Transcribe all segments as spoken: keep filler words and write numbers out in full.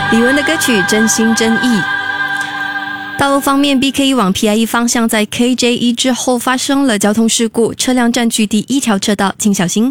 李玟的歌曲《真心真意》。道路方面 ，B K 往 P I E 方向在 K J 一之后发生了交通事故，车辆占据第一条车道，请小心。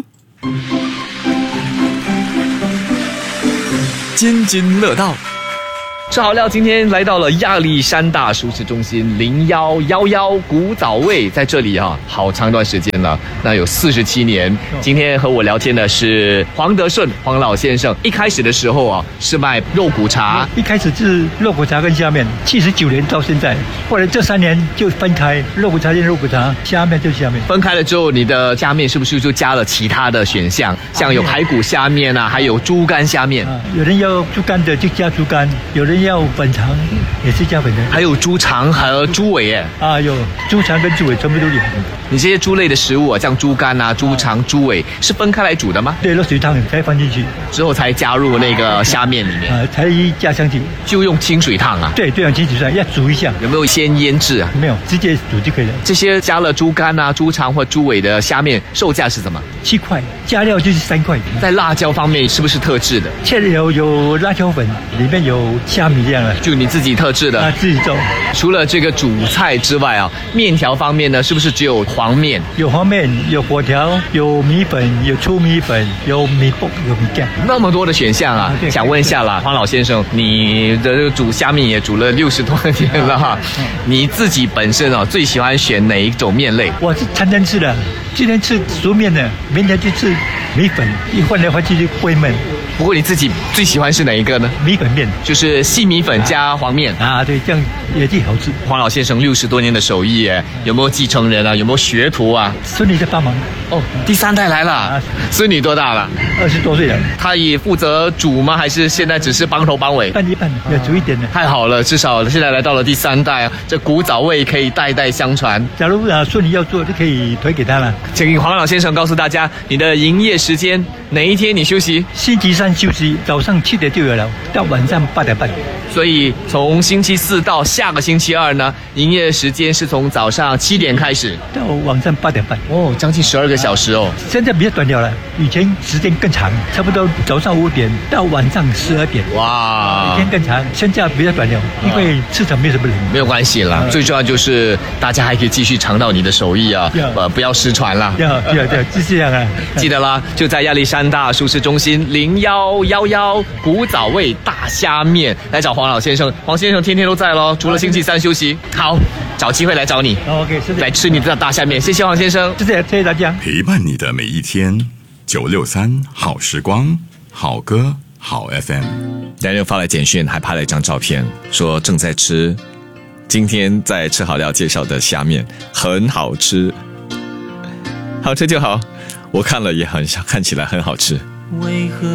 津津乐道。吃好料，今天来到了亚历山大舒适中心零一一一古早味，在这里啊，好长一段时间了，那有四十七年。今天和我聊天的是黄德顺黄老先生。一开始的时候啊，是卖肉骨茶， 一开始是肉骨茶跟虾面，七十九年到现在，后来这三年就分开，肉骨茶就肉骨茶，虾面就虾面。 分开了之后，你的虾面是不是就加了其他的选项，像有排骨虾面啊，还有猪肝虾面？ 啊，有人要猪肝的就加猪肝，有人要粉肠也是加粉肠， 还有猪肠和猪尾耶。 啊，有猪肠跟猪尾全部都有。 你这些猪类的食物啊，像猪肝啊、猪肠、猪尾，是分开来煮的吗？ 对，热水汤才放进去， 之后才加入那个虾面里面， 啊，才加上去。 就用清水烫啊？ 对，对，用清水烫，要煮一下。 有没有先腌制啊？ 没有，直接煮就可以了。 这些加了猪肝啊、猪肠或猪尾的虾面，售价是什么？ 七块，加料就是三块。 在辣椒方面是不是特制的？ 切的有有辣椒粉，里面有虾米这样的， 就你自己特制的。 啊，自己做。 除了这个主菜之外啊，面条方面呢，是不是只有黄面？ 有黄面，有粿条，有米粉，有粗米粉，有米卜，有米酱， 那么多的选项啊！啊想问一下啦，黄老先生，你的煮虾面也煮了六十多年了哈，嗯、你自己本身啊最喜欢选哪一种面类？ 我是常常吃的，今天吃熟面的，明天就吃米粉，一换来换去就烩面。 不过你自己最喜欢是哪一个呢？ 米粉面， 就是细米粉加黄面啊，对，这样也最好吃。 黄老先生六十多年的手艺耶，有没有继承人啊？有没有学徒啊？ 孙女在帮忙。 哦，第三代来了。啊、孙女多大了？ 二十多岁了。 她也负责煮吗？还是现在只是帮头帮尾？ 半一半，要煮一点的。 太好了，至少现在来到了第三代，这古早味可以代代相传。 假如啊孙女要做，就可以推给她了。 请黄老先生告诉大家，你的营业时间，哪一天你休息？ 星期三休息，早上七点就有了，到晚上八点半。 所以从星期四到下个星期二呢，营业时间是从早上七点开始到晚上八点半。 哦，将近十二个小时哦。 现在比较短了了，以前时间更长，差不多早上五点到晚上十二点。哇，一天更长。现在比较短了，因为市场没什么人。 没有关系啦，嗯、最重要就是大家还可以继续尝到你的手艺啊，呃，不要失传啦。 要要要，就这样啊。 记得啦，就在亚历山大舒适中心零幺幺幺古早味大虾面来找黄老先生，黄先生天天都在咯，除了星期三休息。好，找机会来找你 ，OK， 是的， 来吃你的大虾面。谢谢黄先生， 谢谢谢谢大家， 陪伴你的每一天。九六三好时光，好歌好 F M。 男人发来简讯，还拍了一张照片，说正在吃今天在吃好料介绍的虾面，很好吃，好吃就好。我看了也很看起来很好吃。为何